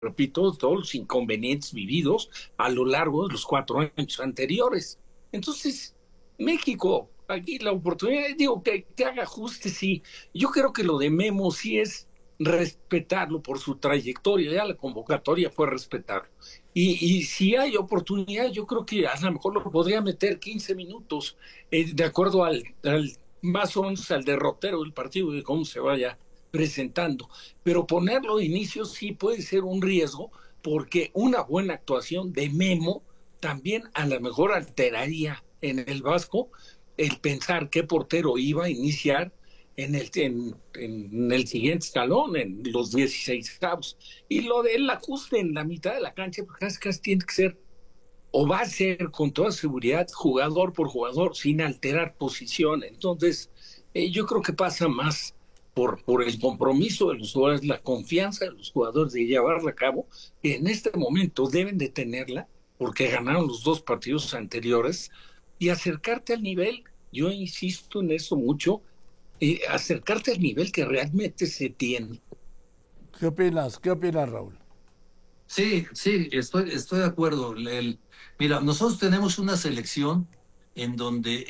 repito, todos los inconvenientes vividos a lo largo de los 4 años anteriores. Entonces, México, aquí la oportunidad, digo, que haga ajustes, sí. Yo creo que lo de Memo sí es respetarlo por su trayectoria, ya la convocatoria fue respetarlo. Y si hay oportunidad, yo creo que a lo mejor lo podría meter 15 minutos, de acuerdo al más o menos al derrotero del partido y cómo se vaya presentando. Pero ponerlo de inicio sí puede ser un riesgo, porque una buena actuación de Memo también a lo mejor alteraría en el Vasco el pensar qué portero iba a iniciar en el siguiente escalón, en los 16 avos. Y lo del ajuste en la mitad de la cancha, pues casi tiene que ser, o va a ser con toda seguridad, jugador por jugador, sin alterar posición. Entonces, yo creo que pasa más por el compromiso de los jugadores, la confianza de los jugadores de llevarla a cabo, que en este momento deben de tenerla, porque ganaron los dos partidos anteriores, y acercarte al nivel, yo insisto en eso mucho, acercarte al nivel que realmente se tiene. ¿Qué opinas? ¿Qué opinas, Raúl? Sí, sí, estoy de acuerdo. Mira, nosotros tenemos una selección en donde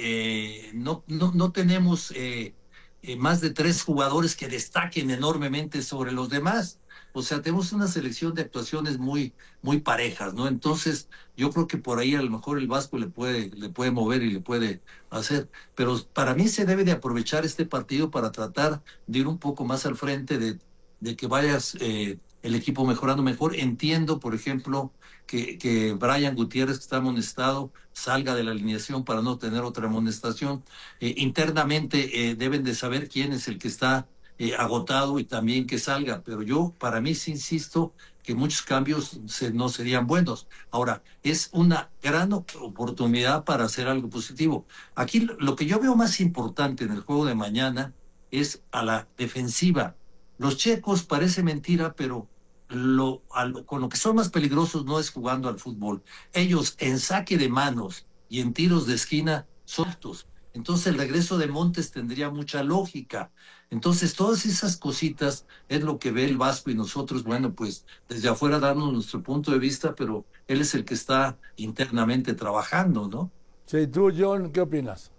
no tenemos más de tres jugadores que destaquen enormemente sobre los demás. O sea, tenemos una selección de actuaciones muy parejas, ¿no? Entonces, yo creo que por ahí a lo mejor el Vasco le puede mover y le puede hacer. Pero para mí se debe de aprovechar este partido para tratar de ir un poco más al frente de que vayas el equipo mejorando mejor. Entiendo, por ejemplo, que Brian Gutiérrez, que está amonestado, salga de la alineación para no tener otra amonestación. Internamente deben de saber quién es el que está agotado y también que salga, pero yo, para mí, sí insisto que muchos cambios no serían buenos. Ahora, es una gran oportunidad para hacer algo positivo. Aquí lo que yo veo más importante en el juego de mañana es a la defensiva. Los checos parece mentira, pero con lo que son más peligrosos no es jugando al fútbol. Ellos en saque de manos y en tiros de esquina son altos. Entonces el regreso de Montes tendría mucha lógica. Entonces todas esas cositas es lo que ve el Vasco y nosotros, bueno, pues desde afuera darnos nuestro punto de vista, pero él es el que está internamente trabajando, ¿no? Sí, tú, John, ¿qué opinas?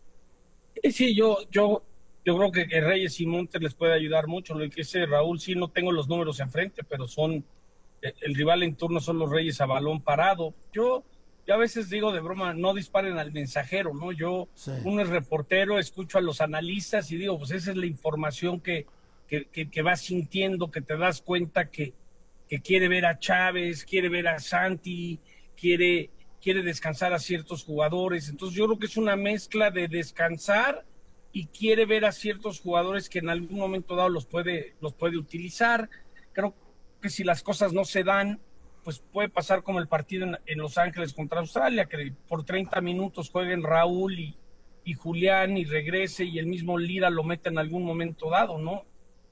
Sí, yo creo que Reyes y Montes les puede ayudar mucho. Lo que dice Raúl, sí, no tengo los números enfrente, pero el rival en turno son los Reyes a balón parado. Yo a veces digo de broma, no disparen al mensajero, ¿no? Sí. Uno es reportero, escucho a los analistas y digo, pues esa es la información que vas sintiendo, que te das cuenta que quiere ver a Chávez, quiere ver a Santi, quiere descansar a ciertos jugadores. Entonces yo creo que es una mezcla de descansar y quiere ver a ciertos jugadores que en algún momento dado los puede utilizar. Creo que si las cosas no se dan, pues puede pasar como el partido en Los Ángeles contra Australia, que por 30 minutos jueguen Raúl y Julián y regrese y el mismo Lira lo mete en algún momento dado, ¿no?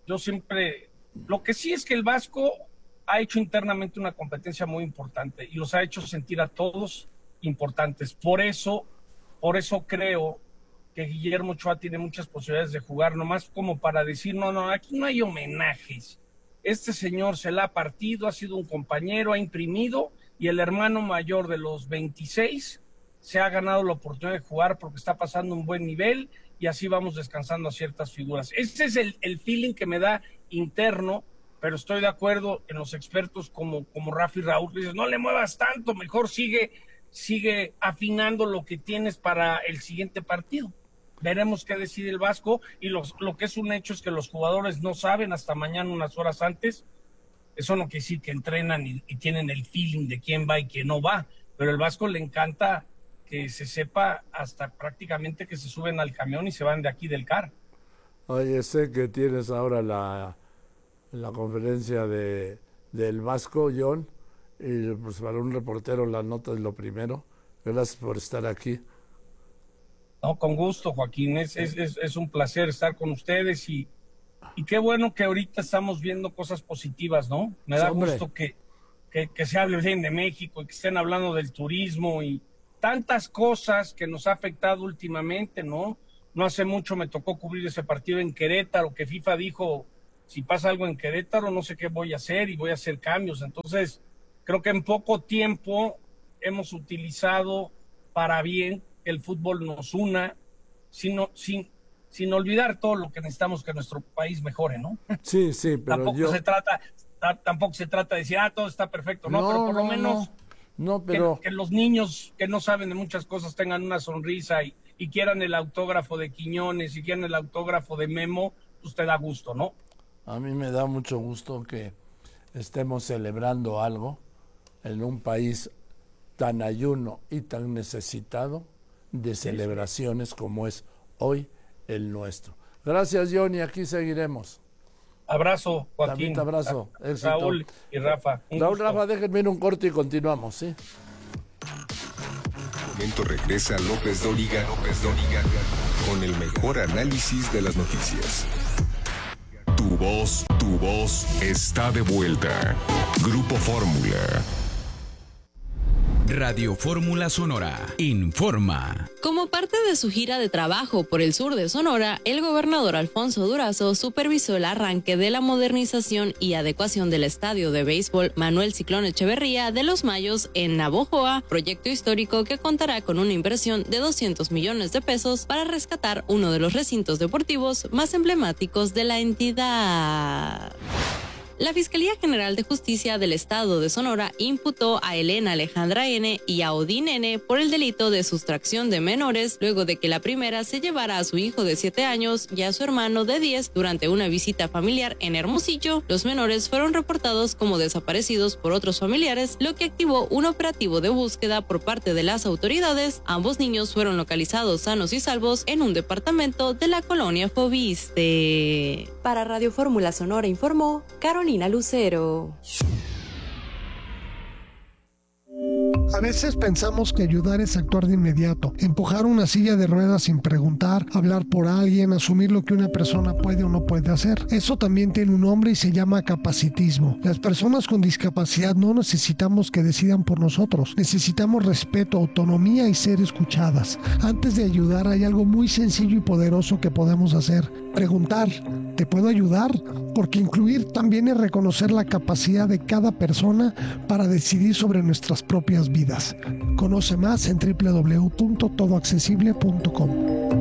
Lo que sí es que el Vasco ha hecho internamente una competencia muy importante y los ha hecho sentir a todos importantes. Por eso creo que Guillermo Ochoa tiene muchas posibilidades de jugar, nomás como para decir, no, aquí no hay homenajes. Este señor se la ha partido, ha sido un compañero, ha imprimido, y el hermano mayor de los 26 se ha ganado la oportunidad de jugar porque está pasando un buen nivel y así vamos descansando a ciertas figuras. Ese es el feeling que me da interno, pero estoy de acuerdo en los expertos como Rafa y Raúl, que dicen, no le muevas tanto, mejor sigue afinando lo que tienes para el siguiente partido. Veremos qué decide el Vasco y lo que es un hecho es que los jugadores no saben hasta mañana unas horas antes. Eso no quiere decir que entrenan y tienen el feeling de quién va y quién no va, pero el Vasco le encanta que se sepa hasta prácticamente que se suben al camión y se van de aquí del CAR. Oye, sé que tienes ahora la conferencia del Vasco, John, y pues para un reportero la nota es lo primero. Gracias por estar aquí. No, con gusto, Joaquín, es un placer estar con ustedes y qué bueno que ahorita estamos viendo cosas positivas, ¿no? Me da Hombre. gusto que se hable bien de México y que estén hablando del turismo y tantas cosas que nos ha afectado últimamente, ¿no? No hace mucho me tocó cubrir ese partido en Querétaro, que FIFA dijo si pasa algo en Querétaro, no sé qué voy a hacer y voy a hacer cambios. Entonces, creo que en poco tiempo hemos utilizado para bien que el fútbol nos una, sin olvidar todo lo que necesitamos que nuestro país mejore, ¿no? Sí, sí, pero tampoco se trata de decir, todo está perfecto, ¿no? Pero por lo menos pero... que los niños que no saben de muchas cosas tengan una sonrisa y quieran el autógrafo de Quiñones y quieran el autógrafo de Memo, pues te da gusto, ¿no? A mí me da mucho gusto que estemos celebrando algo en un país tan ayuno y tan necesitado de celebraciones como es hoy el nuestro. Gracias, Johnny, aquí seguiremos. Abrazo, Joaquín. También te abrazo. Éxito. Raúl y Rafa. Raúl, Rafa, déjenme ir un corte y continuamos, ¿sí? En un momento regresa López Dóriga con el mejor análisis de las noticias. Tu voz está de vuelta. Grupo Fórmula. Radio Fórmula Sonora informa. Como parte de su gira de trabajo por el sur de Sonora, el gobernador Alfonso Durazo supervisó el arranque de la modernización y adecuación del estadio de béisbol Manuel Ciclón Echeverría de Los Mayos en Navojoa, proyecto histórico que contará con una inversión de 200 millones de pesos para rescatar uno de los recintos deportivos más emblemáticos de la entidad. La Fiscalía General de Justicia del Estado de Sonora imputó a Elena Alejandra N. y a Odín N. por el delito de sustracción de menores, luego de que la primera se llevara a su hijo de 7 años y a su hermano de 10 durante una visita familiar en Hermosillo. Los menores fueron reportados como desaparecidos por otros familiares, lo que activó un operativo de búsqueda por parte de las autoridades. Ambos niños fueron localizados sanos y salvos en un departamento de la colonia Fobiste. Para Radio Fórmula Sonora informó Carolina Lucero. A veces pensamos que ayudar es actuar de inmediato, empujar una silla de ruedas sin preguntar, hablar por alguien, asumir lo que una persona puede o no puede hacer. Eso también tiene un nombre y se llama capacitismo. Las personas con discapacidad no necesitamos que decidan por nosotros, necesitamos respeto, autonomía y ser escuchadas. Antes de ayudar hay algo muy sencillo y poderoso que podemos hacer: preguntar, ¿te puedo ayudar? Porque incluir también es reconocer la capacidad de cada persona para decidir sobre nuestras propias vidas. Conoce más en www.todoaccesible.com.